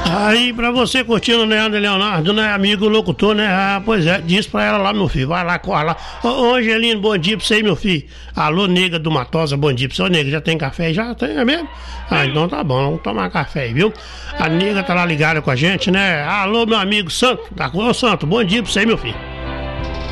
Aí, pra você curtindo o Neandro Leonardo, né, amigo locutor, né? Ah, pois é, diz pra ela lá, meu filho, vai lá, corre lá. Ô, Angelino, bom dia pra você, meu filho. Alô, nega do Matosa, bom dia pra você. Ô, nega, já tem café? Já tem, é mesmo? Ah, então tá bom, vamos tomar café aí, viu? A nega tá lá ligada com a gente, né? Alô, meu amigo Santo, tá com o Santo, bom dia pra você, meu filho.